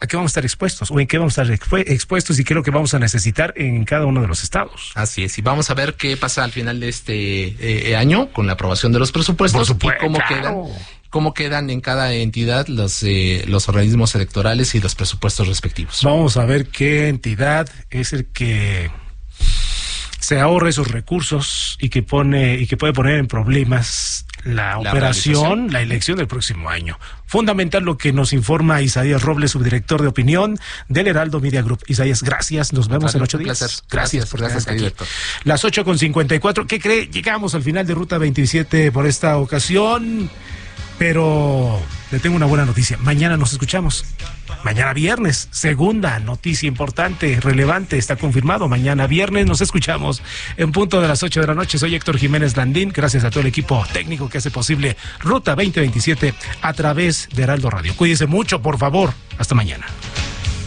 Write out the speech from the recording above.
qué vamos a estar expuestos o en qué vamos a estar expuestos y qué es lo que vamos a necesitar en cada uno de los estados. Así es, y vamos a ver qué pasa al final de este año con la aprobación de los presupuestos. Por supuesto, y cómo quedan en cada entidad los organismos electorales y los presupuestos respectivos. Vamos a ver qué entidad es el que se ahorra esos recursos y que puede poner en problemas la operación, la elección del próximo año. Fundamental lo que nos informa Isaías Robles, subdirector de opinión del Heraldo Media Group. Isaías, gracias. Nos vemos en 8 días. Placer. Gracias por estar aquí. Director. Las 8:54. ¿Qué cree? Llegamos al final de Ruta 27 por esta ocasión. Pero le tengo una buena noticia. Mañana nos escuchamos. Mañana viernes, segunda noticia importante, relevante, está confirmado. Mañana viernes nos escuchamos en punto de las 8 de la noche. Soy Héctor Jiménez Landín. Gracias a todo el equipo técnico que hace posible Ruta 2027 a través de Heraldo Radio. Cuídese mucho, por favor. Hasta mañana.